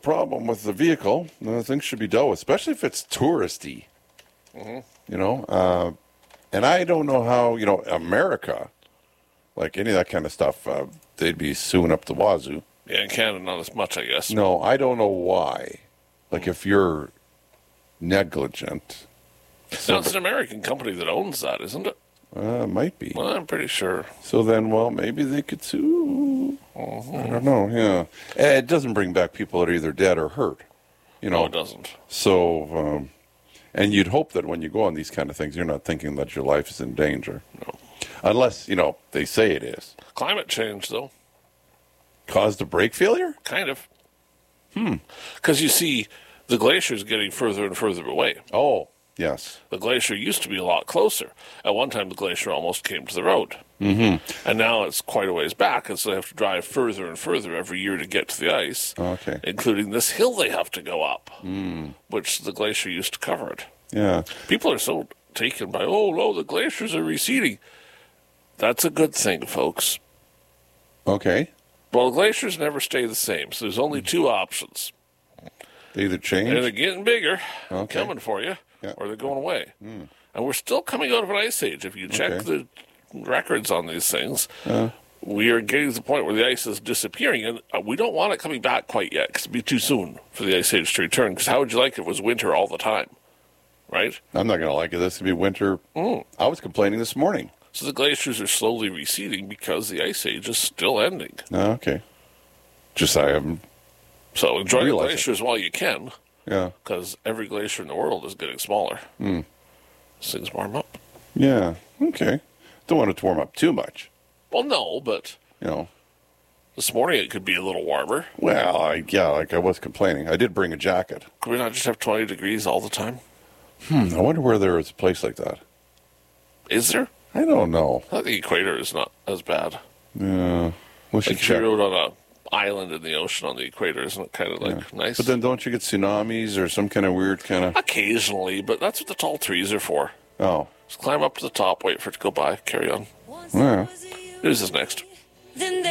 problem with the vehicle. Things should be dealt with, especially if it's touristy. You know, and I don't know how, you know, America, like any of that kind of stuff, they'd be suing up the wazoo. Yeah, in Canada, not as much, I guess. No, I don't know why. Like, if you're negligent. No, it's an American company that owns that, isn't it? Might be. Well, I'm pretty sure. So then, well, maybe they could sue. I don't know, yeah. It doesn't bring back people that are either dead or hurt. You know, No, it doesn't. So, and you'd hope that when you go on these kind of things, you're not thinking that your life is in danger. No. Unless, you know, they say it is. Climate change, though. Caused a brake failure? Kind of. Because you see, the glacier's getting further and further away. Oh, yes. The glacier used to be a lot closer. At one time, the glacier almost came to the road. Mm-hmm. And now it's quite a ways back, and so they have to drive further and further every year to get to the ice, Okay. including this hill they have to go up, which the glacier used to cover it. Yeah. People are so taken by, oh, no, the glaciers are receding. That's a good thing, folks. Okay. Well, glaciers never stay the same, so there's only two options. They either change? They're getting bigger, Okay. coming for you, Yeah. or they're going away. And we're still coming out of an ice age. If you check the records on these things, we are getting to the point where the ice is disappearing, and we don't want it coming back quite yet, because it'd be too soon for the ice age to return, because how would you like it if it was winter all the time, right? I'm not going to like it. This could be winter. I was complaining this morning. So the glaciers are slowly receding because the ice age is still ending. Okay. Just I haven't. So enjoy the Realize it. glaciers while you can, Yeah. because every glacier in the world is getting smaller. As things warm up. Yeah. Okay. Don't want it to warm up too much. Well, no, but You know. this morning it could be a little warmer. Well, like I was complaining. I did bring a jacket. Could we not just have 20 degrees all the time? I wonder where there is a place like that. Is there? I don't know. I think the equator is not as bad. Yeah. We should Like if you check. rode on an island in the ocean on the equator, isn't it kind of like nice? But then don't you get tsunamis or some kind of weird kind of... Occasionally, but that's what the tall trees are for. Oh. Just climb up to the top, wait for it to go by, carry on. Yeah. News is next. Then